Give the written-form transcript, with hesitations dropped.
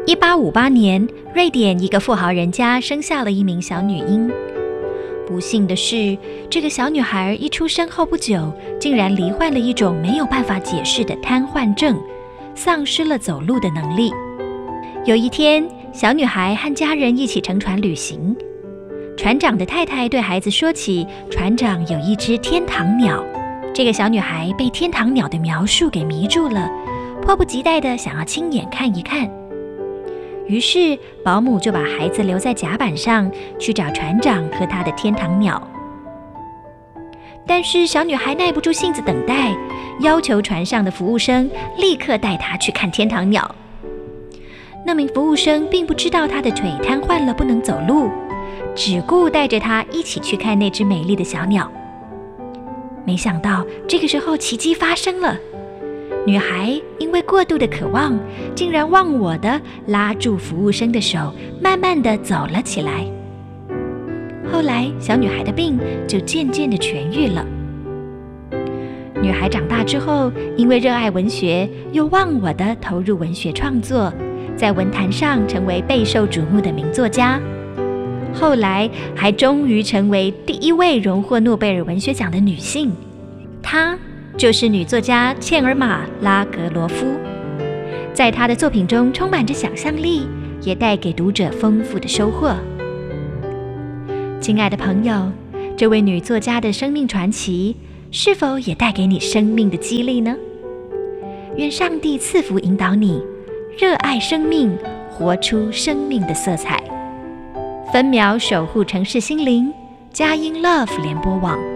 1858年，瑞典一个富豪人家生下了一名小女婴。不幸的是，这个小女孩一出生后不久，竟然罹患了一种没有办法解释的瘫痪症，丧失了走路的能力。有一天，小女孩和家人一起乘船旅行。船长的太太对孩子说起，船长有一只天堂鸟。这个小女孩被天堂鸟的描述给迷住了，迫不及待地想要亲眼看一看。于是保姆就把孩子留在甲板上，去找船长和他的天堂鸟。但是小女孩耐不住性子等待，要求船上的服务生立刻带她去看天堂鸟。那名服务生并不知道她的腿瘫痪了，不能走路，只顾带着她一起去看那只美丽的小鸟。没想到这个时候奇迹发生了，女孩因为过度的渴望，竟然忘我地拉住服务生的手，慢慢地走了起来。后来小女孩的病就渐渐地痊愈了。女孩长大之后，因为热爱文学，又忘我地投入文学创作，在文坛上成为备受瞩目的名作家。后来还终于成为第一位荣获诺贝尔文学奖的女性，她就是女作家茜尔玛·拉格罗夫。在她的作品中充满着想象力，也带给读者丰富的收获。亲爱的朋友，这位女作家的生命传奇是否也带给你生命的激励呢？愿上帝赐福引导你，热爱生命，活出生命的色彩。分秒守护城市心灵，佳音 Love 联播网。